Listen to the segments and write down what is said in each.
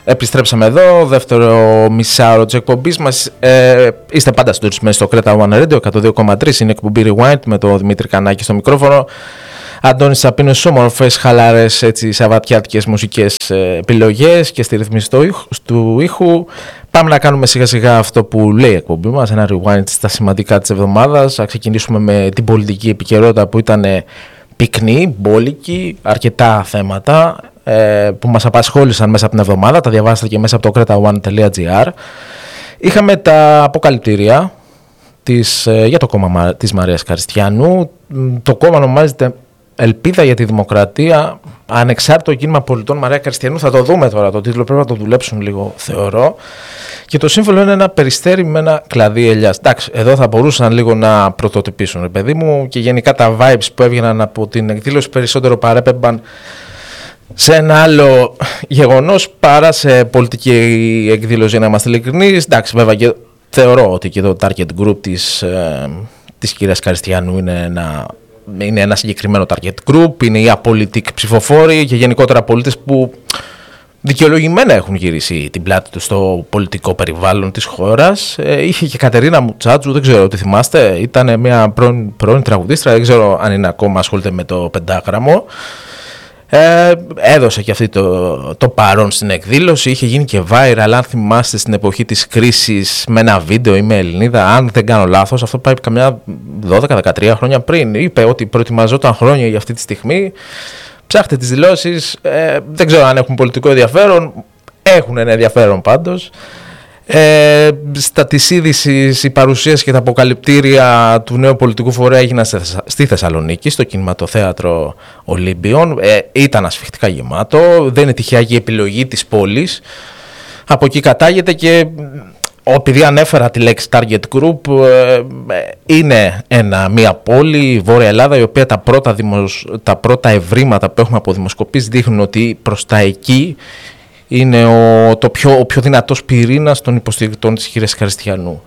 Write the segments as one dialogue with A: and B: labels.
A: Επιστρέψαμε εδώ, δεύτερο μισάωρο της εκπομπής μας. Είστε πάντα συντονισμένοι στο Creta One Radio 102,3. Είναι εκπομπή Rewind με τον Δημήτρη Κανάκη στο μικρόφωνο. Αντώνης Σαπίνος, όμορφες, χαλαρές, έτσι, σαββατιάτικες μουσικές επιλογές και στη ρυθμίση του ήχου. Πάμε να κάνουμε σιγά σιγά αυτό που λέει η εκπομπή μας, ένα rewind στα σημαντικά της εβδομάδας. Θα ξεκινήσουμε με την πολιτική επικαιρότητα που ήταν πυκνή, μπόλικη, αρκετά θέματα που μας απασχόλησαν μέσα από την εβδομάδα. Τα διαβάσατε και μέσα από το cretaone.gr. Είχαμε τα αποκαλυπτήρια για το κόμμα της Μαρίας Καριστιανού. Το κόμμα ονομάζεται Ελπίδα για τη Δημοκρατία, ανεξάρτητο κίνημα πολιτών Μαρία Καριστιανού. Θα το δούμε τώρα το τίτλο, πρέπει να το δουλέψουν λίγο, θεωρώ. Και το σύμβολο είναι ένα περιστέρι με ένα κλαδί ελιάς. Εντάξει, εδώ θα μπορούσαν λίγο να πρωτοτυπήσουν, παιδί μου, και γενικά τα vibes που έβγαιναν από την εκδήλωση περισσότερο παρέπεμπαν σε ένα άλλο γεγονός παρά σε πολιτική εκδήλωση, για να είμαστε ειλικρινείς. Εντάξει, βέβαια, και θεωρώ ότι και το target group της κυρίας Καριστιανού είναι ένα συγκεκριμένο target group, είναι οι απολυτικοί ψηφοφόροι και γενικότερα πολίτες που δικαιολογημένα έχουν γυρίσει την πλάτη τους στο πολιτικό περιβάλλον της χώρας. Είχε και Κατερίνα Μουτσάτζου, δεν ξέρω τι θυμάστε, ήταν μια πρώην τραγουδίστρα, δεν ξέρω αν είναι ακόμα, ασχολείται με το πεντάγραμμο. Έδωσε και αυτή το παρόν στην εκδήλωση. Είχε γίνει και viral, αν θυμάστε, στην εποχή της κρίσης, με ένα βίντεο, είμαι Ελληνίδα, αν δεν κάνω λάθος. Αυτό πάει καμιά 12-13 χρόνια πριν. Είπε ότι προετοιμαζόταν χρόνια για αυτή τη στιγμή. Ψάχτε τις δηλώσεις, δεν ξέρω αν έχουν πολιτικό ενδιαφέρον. Έχουν ένα ενδιαφέρον πάντως. Στα της είδησης, η παρουσίαση και τα αποκαλυπτήρια του νέου πολιτικού φορέα έγιναν στη Θεσσαλονίκη, στο κινηματοθέατρο Ολύμπιον. Ήταν ασφιχτικά γεμάτο, δεν είναι τυχαία και η επιλογή της πόλης. Από εκεί κατάγεται και επειδή ανέφερα τη λέξη target group, είναι μια πόλη, η Βόρεια Ελλάδα, η οποία τα πρώτα ευρήματα που έχουμε από δημοσκοπήσεις δείχνουν ότι προς τα εκεί είναι ο πιο δυνατός πυρήνας των υποστηρικτών της κυρίας Καριστιανού.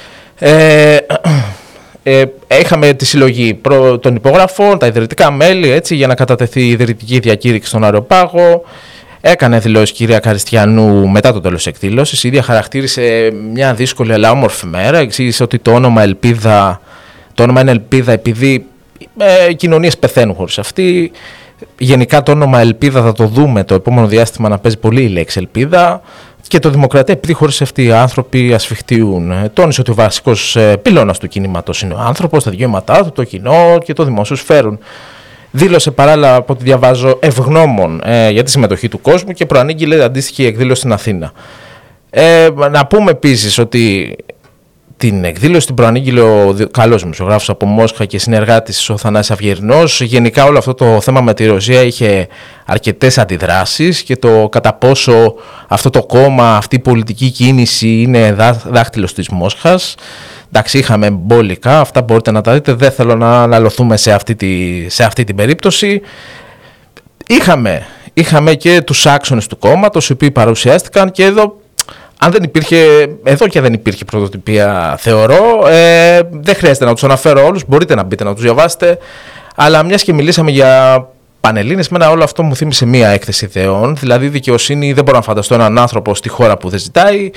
A: Είχαμε τη συλλογή των υπογραφών, τα ιδρυτικά μέλη, έτσι, για να κατατεθεί η ιδρυτική διακήρυξη στον Αεροπάγο. Έκανε δηλώσεις η κυρία Καριστιανού μετά το τέλος της εκδήλωσης. Η ίδια χαρακτήρισε μια δύσκολη αλλά όμορφη μέρα. Εξήγησε ότι το όνομα είναι Ελπίδα επειδή οι κοινωνίες πεθαίνουν χωρίς αυτή. Γενικά το όνομα Ελπίδα θα το δούμε το επόμενο διάστημα να παίζει πολύ η λέξη Ελπίδα, και το Δημοκρατία επειδή χωρίς αυτοί οι άνθρωποι ασφιχτιούν. Τόνισε ότι ο βασικός πυλώνας του κινήματος είναι ο άνθρωπος, τα δικαιώματά του, το κοινό και το δημόσιο σφαίρουν. Δήλωσε παράλληλα, από ό,τι διαβάζω, ευγνώμων για τη συμμετοχή του κόσμου και προανήγγειλε αντίστοιχη εκδήλωση στην Αθήνα. Να πούμε επίσης ότι την εκδήλωση την προανήγγειλε ο καλός δημοσιογράφος από Μόσχα και συνεργάτης ο Θανάσης Αυγερινός. Γενικά όλο αυτό το θέμα με τη Ρωσία είχε αρκετές αντιδράσεις και το κατά πόσο αυτό το κόμμα, αυτή η πολιτική κίνηση είναι δάχτυλος της Μόσχας. Εντάξει, είχαμε μπόλικα, αυτά μπορείτε να τα δείτε, δεν θέλω να αναλωθούμε σε αυτή την περίπτωση. Είχαμε και τους άξονες του κόμματος, οι οποίοι παρουσιάστηκαν, και αν δεν υπήρχε πρωτοτυπία, θεωρώ, δεν χρειάζεται να τους αναφέρω όλους, μπορείτε να μπείτε να τους διαβάσετε, αλλά μιας και μιλήσαμε για Πανελλήνες, μένα όλο αυτό μου θύμισε μία έκθεση ιδεών, δηλαδή δικαιοσύνη δεν μπορώ να φανταστώ έναν άνθρωπο στη χώρα που δεν ζητάει,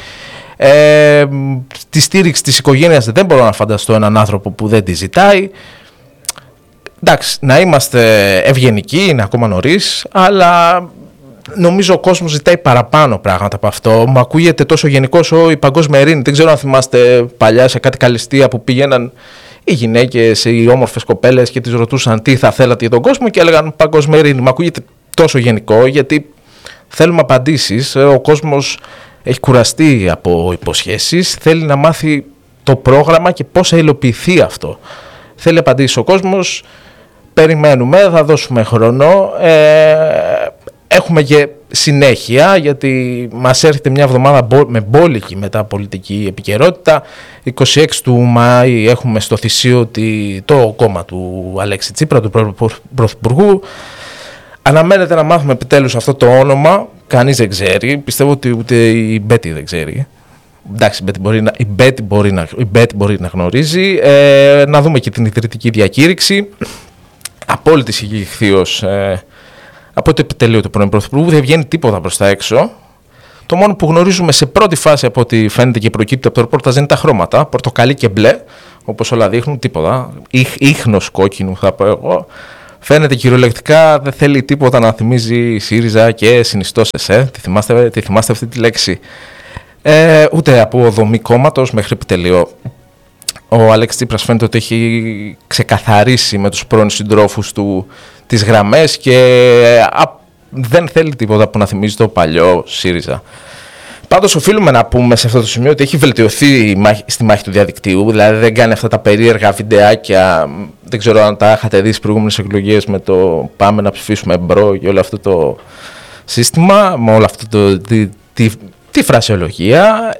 A: τη στήριξη της οικογένειας δεν μπορώ να φανταστώ έναν άνθρωπο που δεν τη ζητάει. Εντάξει, να είμαστε ευγενικοί, είναι ακόμα νωρίς, αλλά νομίζω ο κόσμος ζητάει παραπάνω πράγματα από αυτό. Μου ακούγεται τόσο γενικός η Παγκόσμια Ειρήνη. Δεν ξέρω αν θυμάστε παλιά σε κάτι καλυστία που πήγαιναν οι γυναίκες, οι όμορφες κοπέλες και τις ρωτούσαν τι θα θέλατε για τον κόσμο και έλεγαν Παγκόσμια Ειρήνη. Μου ακούγεται τόσο γενικό, γιατί θέλουμε απαντήσεις. Ο κόσμος έχει κουραστεί από υποσχέσεις, θέλει να μάθει το πρόγραμμα και πώς θα υλοποιηθεί αυτό. Θέλει απαντήσεις ο κόσμος. Περιμένουμε, θα δώσουμε χρόνο. Έχουμε και συνέχεια, γιατί μας έρχεται μια εβδομάδα με μπόλικη μεταπολιτική επικαιρότητα. 26 του Μάη έχουμε στο Θησίο το κόμμα του Αλέξη Τσίπρα, του Πρωθυπουργού. Αναμένεται να μάθουμε επιτέλους αυτό το όνομα. Κανείς δεν ξέρει. Πιστεύω ότι ούτε η Μπέτη δεν ξέρει. Εντάξει, η Μπέτη μπορεί να γνωρίζει. Να δούμε και την ιδρυτική διακήρυξη. Απόλυτη συγκεκριθείως από το επιτελείο του πρώην Πρωθυπουργού. Δεν βγαίνει τίποτα προς τα έξω. Το μόνο που γνωρίζουμε σε πρώτη φάση από ό,τι φαίνεται και προκύπτει από το ρεπορτάζ είναι τα χρώματα, πορτοκαλί και μπλε, όπως όλα δείχνουν, τίποτα. Ίχνος κόκκινου θα πω εγώ. Φαίνεται κυριολεκτικά δεν θέλει τίποτα να θυμίζει ΣΥΡΙΖΑ και συνιστώσεις. Τη θυμάστε αυτή τη λέξη. Ούτε από δομή κόμματος μέχρι επιτελείο. Ο Αλέξης Τσίπρας φαίνεται ότι έχει ξεκαθαρίσει με τους πρώην συντρόφους του τις γραμμές και δεν θέλει τίποτα που να θυμίζει το παλιό ΣΥΡΙΖΑ. Πάντως οφείλουμε να πούμε σε αυτό το σημείο ότι έχει βελτιωθεί στη μάχη του διαδικτύου, δηλαδή δεν κάνει αυτά τα περίεργα βιντεάκια, δεν ξέρω αν τα είχατε δει στις προηγούμενες εκλογές με το πάμε να ψηφίσουμε μπρο και όλο αυτό το σύστημα, με όλο αυτό τη φρασιολογία.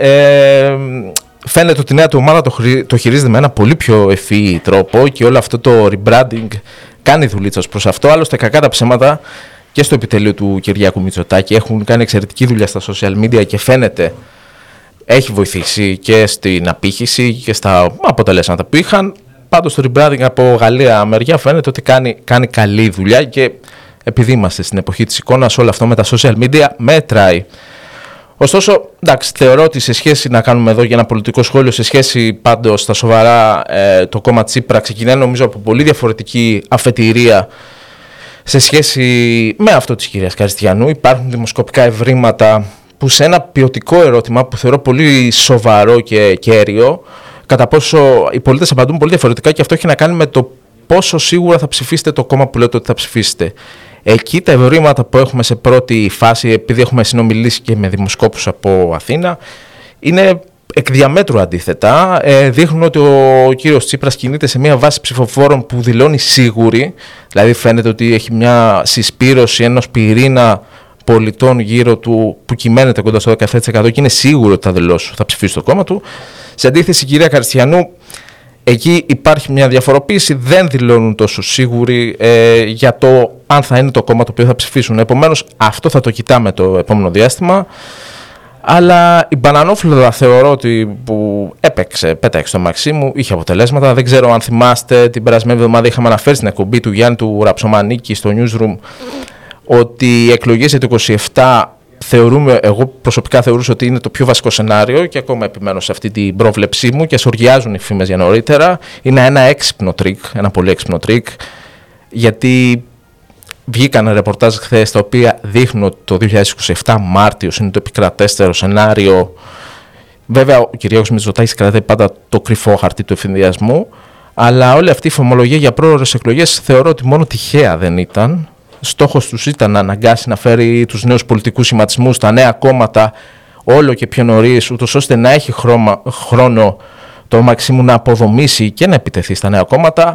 A: Φαίνεται ότι η νέα του ομάδα το χειρίζεται με ένα πολύ πιο ευφυή τρόπο και όλο αυτό το rebranding κάνει δουλίτσα προς αυτό. Άλλωστε, κακά τα ψέματα και στο επιτελείο του Κυριάκου Μητσοτάκη έχουν κάνει εξαιρετική δουλειά στα social media και φαίνεται έχει βοηθήσει και στην απήχηση και στα αποτελέσματα που είχαν. Πάντως το rebranding από Γαλλία μεριά φαίνεται ότι κάνει καλή δουλειά και επειδή είμαστε στην εποχή της εικόνας, όλο αυτό με τα social media μέτράει. Ωστόσο, εντάξει, θεωρώ ότι σε σχέση να κάνουμε εδώ για ένα πολιτικό σχόλιο, σε σχέση πάντως στα σοβαρά το κόμμα Τσίπρα ξεκινάει νομίζω από πολύ διαφορετική αφετηρία σε σχέση με αυτό της κυρίας Καριστιανού. Υπάρχουν δημοσκοπικά ευρήματα που σε ένα ποιοτικό ερώτημα που θεωρώ πολύ σοβαρό και κέριο, κατά πόσο οι πολίτες απαντούν πολύ διαφορετικά και αυτό έχει να κάνει με το πόσο σίγουρα θα ψηφίσετε το κόμμα που λέτε ότι θα ψηφίσετε. Εκεί τα ευρήματα που έχουμε σε πρώτη φάση, επειδή έχουμε συνομιλήσει και με δημοσκόπους από Αθήνα, είναι εκ διαμέτρου αντίθετα. Δείχνουν ότι ο κύριος Τσίπρας κινείται σε μια βάση ψηφοφόρων που δηλώνει σίγουρη, δηλαδή φαίνεται ότι έχει μια συσπήρωση ενός πυρήνα πολιτών γύρω του που κυμαίνεται κοντά στο 17% και είναι σίγουρο ότι θα ψηφίσει το κόμμα του. Σε αντίθεση, η κυρία Καριστιανού, εκεί υπάρχει μια διαφοροποίηση, δεν δηλώνουν τόσο σίγουροι για το αν θα είναι το κόμμα το οποίο θα ψηφίσουν. Επομένως, αυτό θα το κοιτάμε το επόμενο διάστημα. Αλλά η Μπανανόφλουδα θεωρώ ότι που πέταξε το Μαξίμου, είχε αποτελέσματα. Δεν ξέρω αν θυμάστε, την περασμένη εβδομάδα είχαμε αναφέρει στην εκπομπή του Γιάννη του Ραψομανίκη στο Newsroom ότι οι εκλογές για το 27 εγώ προσωπικά θεωρούσα ότι είναι το πιο βασικό σενάριο και ακόμα επιμένω σε αυτή την πρόβλεψή μου και σοριάζουν οι φήμες για νωρίτερα. Είναι ένα έξυπνο τρίκ, ένα πολύ έξυπνο τρίκ, γιατί βγήκαν ρεπορτάζ χθες τα οποία δείχνουν ότι το 2027 Μάρτιος είναι το επικρατέστερο σενάριο. Βέβαια, ο Κυριάκος Μητσοτάκης κρατάει πάντα το κρυφό χαρτί του ευθυνδιασμού, αλλά όλη αυτή η φημολογία για πρόορες εκλογές θεωρώ ότι μόνο τυχαία δεν ήταν. Στόχος τους ήταν να αναγκάσει να φέρει τους νέους πολιτικούς σχηματισμούς, τα νέα κόμματα όλο και πιο νωρίς, ούτως ώστε να έχει χρόνο το Μαξίμου να αποδομήσει και να επιτεθεί στα νέα κόμματα.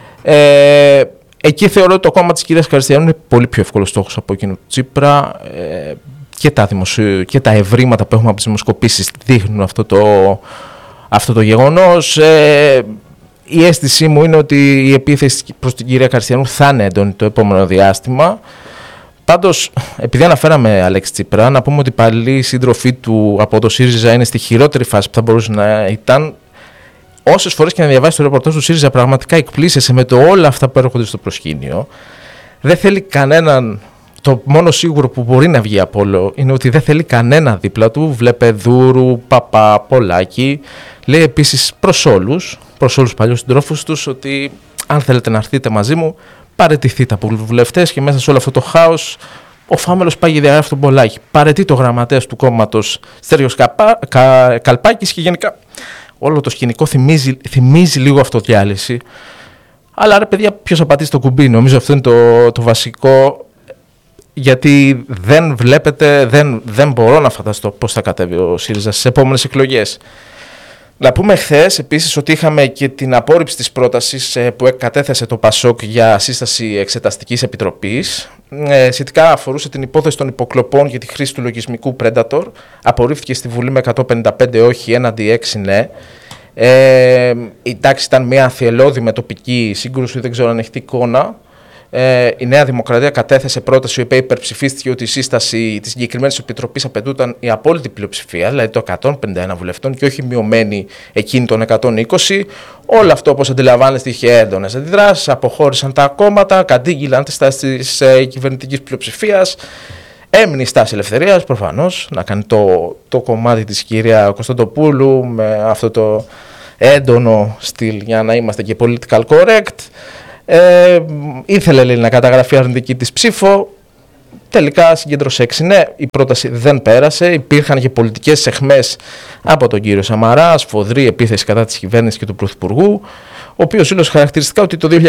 A: Εκεί θεωρώ ότι το κόμμα της κυρίας Καριστιανού είναι πολύ πιο εύκολο στόχος από εκείνο του Τσίπρα και τα ευρήματα που έχουμε από τις δημοσκοπήσεις δείχνουν αυτό το γεγονός. Η αίσθησή μου είναι ότι η επίθεση προς την κυρία Καριστιανού θα είναι έντονη το επόμενο διάστημα. Πάντως, επειδή αναφέραμε Αλέξη Τσίπρα, να πούμε ότι οι παλιοί σύντροφοί του από το ΣΥΡΙΖΑ είναι στη χειρότερη φάση που θα μπορούσε να ήταν. Όσες φορές και να διαβάσει το ρεπορτάζ του ΣΥΡΙΖΑ, πραγματικά εκπλήσεσαι με το όλα αυτά που έρχονται στο προσκήνιο. Δεν θέλει κανέναν. Το μόνο σίγουρο που μπορεί να βγει από όλο είναι ότι δεν θέλει κανένα δίπλα του. Βλέπε Δούρου, Παπά, Πολάκη. Λέει επίσης προς όλους τους παλιούς συντρόφους τους ότι αν θέλετε να έρθετε μαζί μου, παραιτηθείτε από βουλευτές και μέσα σε όλο αυτό το χάος ο Φάμελος πάει για διαγράφει τον Πολάκη. Παραιτεί το γραμματέας του κόμματος Στέργιος Καλπάκης και γενικά όλο το σκηνικό θυμίζει λίγο αυτοδιάλυση. Αλλά ρε παιδιά, ποιος θα πατήσει το κουμπί? Νομίζω αυτό είναι το βασικό. Γιατί δεν βλέπετε, δεν μπορώ να φανταστώ πώς θα κατέβει ο ΣΥΡΙΖΑ στις επόμενες εκλογές. Να πούμε χθες επίσης ότι είχαμε και την απόρριψη της πρότασης που κατέθεσε το ΠΑΣΟΚ για σύσταση εξεταστικής επιτροπής. Σχετικά αφορούσε την υπόθεση των υποκλοπών για τη χρήση του λογισμικού Predator. Απορρίφθηκε στη Βουλή με 155 όχι, έναντι 6 ναι. Εντάξει, ήταν μια θυελλώδη με τοπική σύγκρουση, δεν ξέρω αν έχετε εικόνα. Η Νέα Δημοκρατία κατέθεσε πρόταση η οποία υπερψηφίστηκε ότι η σύσταση της συγκεκριμένης επιτροπής απαιτούταν η απόλυτη πλειοψηφία, δηλαδή το 151 βουλευτών και όχι μειωμένη εκείνη των 120. Όλο αυτό, όπως αντιλαμβάνεστε, είχε έντονες αντιδράσεις, αποχώρησαν τα κόμματα, κατήγγειλαν τη στάση της κυβερνητικής πλειοψηφίας. Έμεινε η στάση ελευθερίας, προφανώς, να κάνει το κομμάτι της κυρία Κωνσταντοπούλου με αυτό το έντονο στυλ για να είμαστε και political correct. Ήθελε, λέει, να καταγραφεί αρνητική της ψήφο. Τελικά συγκέντρωσε 6 ναι, η πρόταση δεν πέρασε. Υπήρχαν και πολιτικές αιχμές από τον κύριο Σαμαρά, σφοδρή επίθεση κατά της κυβέρνησης και του Πρωθυπουργού, ο οποίος δήλωσε χαρακτηριστικά ότι το